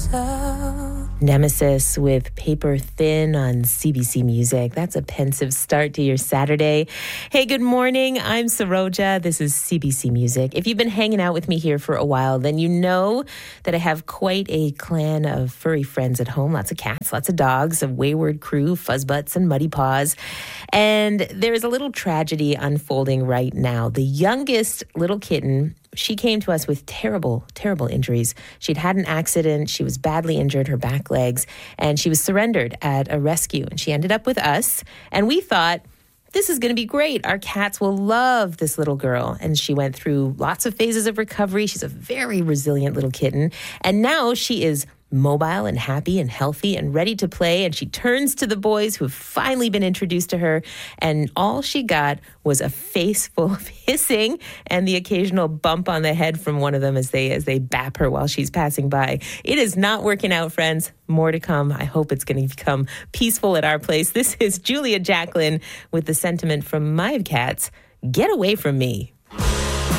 Nemesis with Paper Thin on CBC Music. That's a pensive start to your Saturday. Hey, good morning. I'm Saroja. This is CBC Music. If you've been hanging out with me here for a while, then you know that I have quite a clan of furry friends at home. Lots of cats, lots of dogs, a wayward crew, fuzzbutts and muddy paws. And there is a little tragedy unfolding right now. The youngest little kitten, she came to us with terrible, terrible injuries. She'd had an accident. She was badly injured, her back legs, and she was surrendered at a rescue. And she ended up with us. And we thought, this is going to be great. Our cats will love this little girl. And she went through lots of phases of recovery. She's a very resilient little kitten. And now she is mobile and happy and healthy and ready to play. And she turns to the boys who have finally been introduced to her. And all she got was a face full of hissing and the occasional bump on the head from one of them as they bap her while she's passing by. It is not working out, friends. More to come. I hope it's going to become peaceful at our place. This is Julia Jacklin with the sentiment from my cats, get away from me.